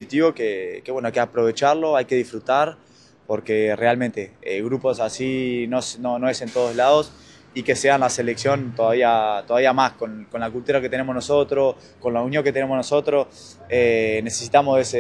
positivo bueno, hay que aprovecharlo, hay que disfrutar, porque realmente grupos así no es en todos lados, y que sean la selección todavía más, con la cultura que tenemos nosotros, con la unión que tenemos nosotros, necesitamos